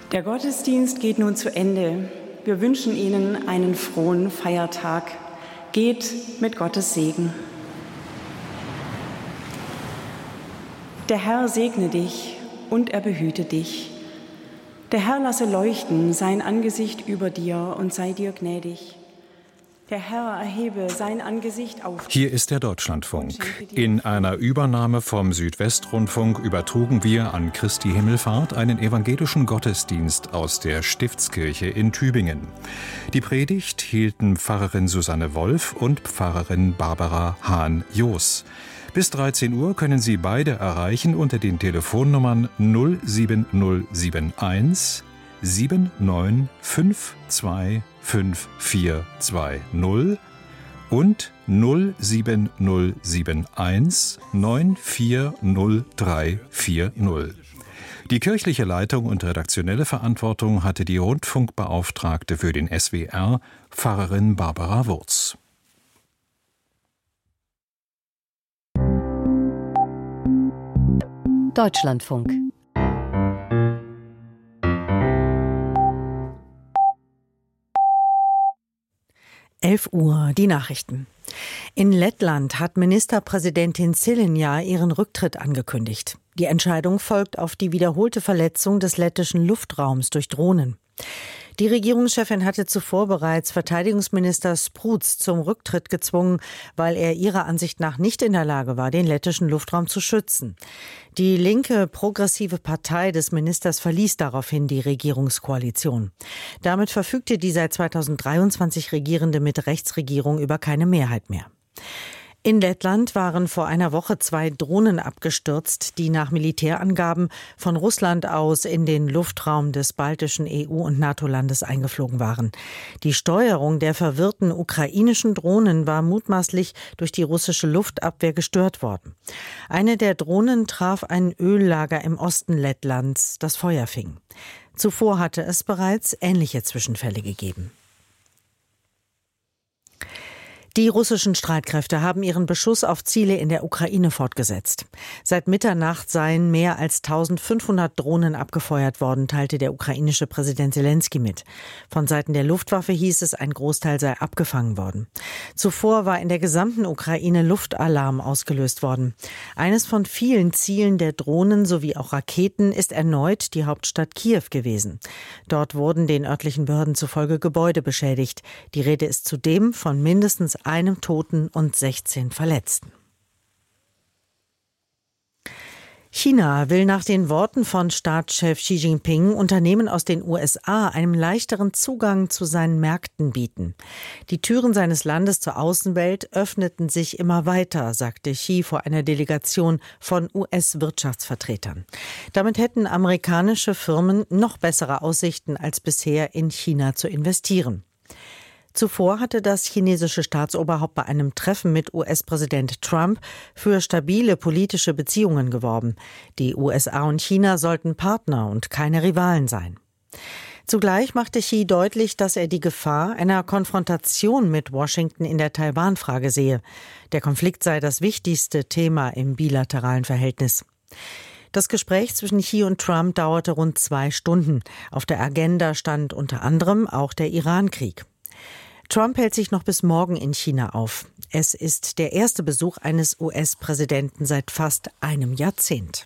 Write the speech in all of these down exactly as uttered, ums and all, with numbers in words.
Der Gottesdienst geht nun zu Ende. Wir wünschen Ihnen einen frohen Feiertag. Geht mit Gottes Segen. Der Herr segne dich und er behüte dich. Der Herr lasse leuchten sein Angesicht über dir und sei dir gnädig. Der Herr erhebe sein Angesicht auf dich. Hier ist der Deutschlandfunk. In einer Übernahme vom Südwestrundfunk übertrugen wir an Christi Himmelfahrt einen evangelischen Gottesdienst aus der Stiftskirche in Tübingen. Die Predigt hielten Pfarrerin Susanne Wolf und Pfarrerin Barbara Hahn-Joos. Bis dreizehn Uhr können Sie beide erreichen unter den Telefonnummern null sieben null sieben eins sieben neun fünf zwei fünf vier zwei null und null sieben null sieben eins neun vier null drei vier null. Die kirchliche Leitung und redaktionelle Verantwortung hatte die Rundfunkbeauftragte für den S W R, Pfarrerin Barbara Wurz. Deutschlandfunk. elf Uhr, die Nachrichten. In Lettland hat Ministerpräsidentin Šilinja ihren Rücktritt angekündigt. Die Entscheidung folgt auf die wiederholte Verletzung des lettischen Luftraums durch Drohnen. Die Regierungschefin hatte zuvor bereits Verteidigungsminister Spruds zum Rücktritt gezwungen, weil er ihrer Ansicht nach nicht in der Lage war, den lettischen Luftraum zu schützen. Die linke progressive Partei des Ministers verließ daraufhin die Regierungskoalition. Damit verfügte die seit zweitausenddreiundzwanzig regierende Mitte-Rechts-Regierung über keine Mehrheit mehr. In Lettland waren vor einer Woche zwei Drohnen abgestürzt, die nach Militärangaben von Russland aus in den Luftraum des baltischen E U- und NATO-Landes eingeflogen waren. Die Steuerung der verwirrten ukrainischen Drohnen war mutmaßlich durch die russische Luftabwehr gestört worden. Eine der Drohnen traf ein Öllager im Osten Lettlands, das Feuer fing. Zuvor hatte es bereits ähnliche Zwischenfälle gegeben. Die russischen Streitkräfte haben ihren Beschuss auf Ziele in der Ukraine fortgesetzt. Seit Mitternacht seien mehr als eintausendfünfhundert Drohnen abgefeuert worden, teilte der ukrainische Präsident Selenskyj mit. Von Seiten der Luftwaffe hieß es, ein Großteil sei abgefangen worden. Zuvor war in der gesamten Ukraine Luftalarm ausgelöst worden. Eines von vielen Zielen der Drohnen sowie auch Raketen ist erneut die Hauptstadt Kiew gewesen. Dort wurden den örtlichen Behörden zufolge Gebäude beschädigt. Die Rede ist zudem von mindestens einem Toten und sechzehn Verletzten. China will nach den Worten von Staatschef Xi Jinping Unternehmen aus den U S A einen leichteren Zugang zu seinen Märkten bieten. Die Türen seines Landes zur Außenwelt öffneten sich immer weiter, sagte Xi vor einer Delegation von U S-Wirtschaftsvertretern. Damit hätten amerikanische Firmen noch bessere Aussichten als bisher in China zu investieren. Zuvor hatte das chinesische Staatsoberhaupt bei einem Treffen mit U S-Präsident Trump für stabile politische Beziehungen geworben. Die U S A und China sollten Partner und keine Rivalen sein. Zugleich machte Xi deutlich, dass er die Gefahr einer Konfrontation mit Washington in der Taiwan-Frage sehe. Der Konflikt sei das wichtigste Thema im bilateralen Verhältnis. Das Gespräch zwischen Xi und Trump dauerte rund zwei Stunden. Auf der Agenda stand unter anderem auch der Iran-Krieg. Trump hält sich noch bis morgen in China auf. Es ist der erste Besuch eines U S-Präsidenten seit fast einem Jahrzehnt.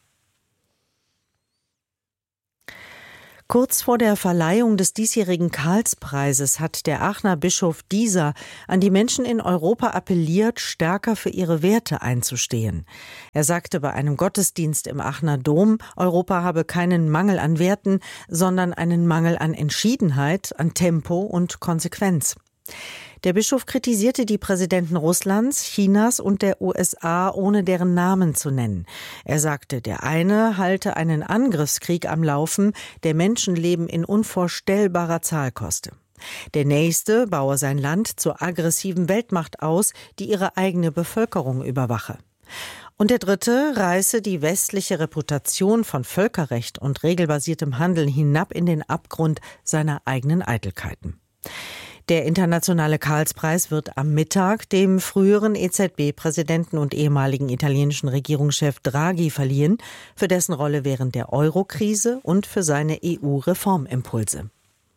Kurz vor der Verleihung des diesjährigen Karlspreises hat der Aachener Bischof Dieser an die Menschen in Europa appelliert, stärker für ihre Werte einzustehen. Er sagte bei einem Gottesdienst im Aachener Dom, Europa habe keinen Mangel an Werten, sondern einen Mangel an Entschiedenheit, an Tempo und Konsequenz. Der Bischof kritisierte die Präsidenten Russlands, Chinas und der U S A, ohne deren Namen zu nennen. Er sagte, der eine halte einen Angriffskrieg am Laufen, der Menschenleben in unvorstellbarer Zahl koste. Der nächste baue sein Land zur aggressiven Weltmacht aus, die ihre eigene Bevölkerung überwache. Und der dritte reiße die westliche Reputation von Völkerrecht und regelbasiertem Handeln hinab in den Abgrund seiner eigenen Eitelkeiten. Der internationale Karlspreis wird am Mittag dem früheren E Z B-Präsidenten und ehemaligen italienischen Regierungschef Draghi verliehen, für dessen Rolle während der Euro-Krise und für seine E U-Reformimpulse.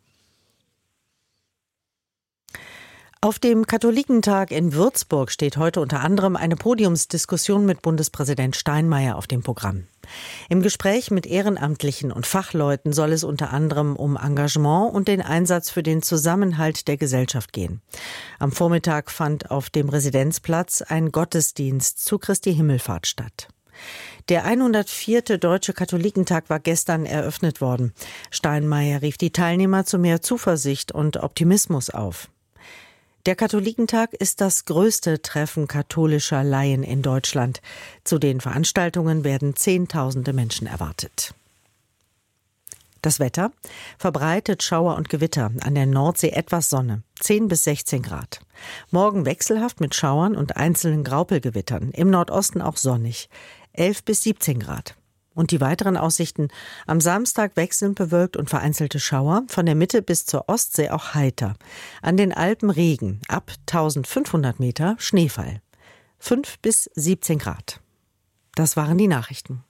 Auf dem Katholikentag in Würzburg steht heute unter anderem eine Podiumsdiskussion mit Bundespräsident Steinmeier auf dem Programm. Im Gespräch mit Ehrenamtlichen und Fachleuten soll es unter anderem um Engagement und den Einsatz für den Zusammenhalt der Gesellschaft gehen. Am Vormittag fand auf dem Residenzplatz ein Gottesdienst zu Christi Himmelfahrt statt. Der hundertvierte Deutsche Katholikentag war gestern eröffnet worden. Steinmeier rief die Teilnehmer zu mehr Zuversicht und Optimismus auf. Der Katholikentag ist das größte Treffen katholischer Laien in Deutschland. Zu den Veranstaltungen werden Zehntausende Menschen erwartet. Das Wetter: verbreitet Schauer und Gewitter, an der Nordsee etwas Sonne, zehn bis sechzehn Grad. Morgen wechselhaft mit Schauern und einzelnen Graupelgewittern, im Nordosten auch sonnig, elf bis siebzehn Grad. Und die weiteren Aussichten: am Samstag wechselnd bewölkt und vereinzelte Schauer, von der Mitte bis zur Ostsee auch heiter. An den Alpen Regen, ab eintausendfünfhundert Meter Schneefall. fünf bis siebzehn Grad. Das waren die Nachrichten.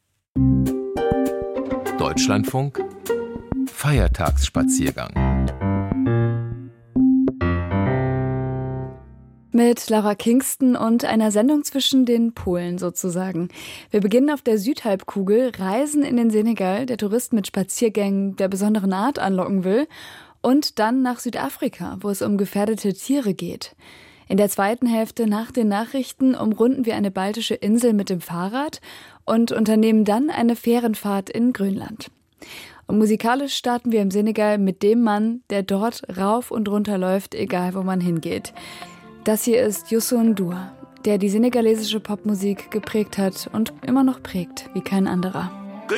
Deutschlandfunk Feiertagsspaziergang. Mit Laura Kingston und einer Sendung zwischen den Polen sozusagen. Wir beginnen auf der Südhalbkugel, reisen in den Senegal, der Tourist mit Spaziergängen der besonderen Art anlocken will, und dann nach Südafrika, wo es um gefährdete Tiere geht. In der zweiten Hälfte nach den Nachrichten umrunden wir eine baltische Insel mit dem Fahrrad und unternehmen dann eine Fährenfahrt in Grönland. Und musikalisch starten wir im Senegal mit dem Mann, der dort rauf und runter läuft, egal wo man hingeht. Das hier ist Youssou N'Dour, der die senegalesische Popmusik geprägt hat und immer noch prägt wie kein anderer.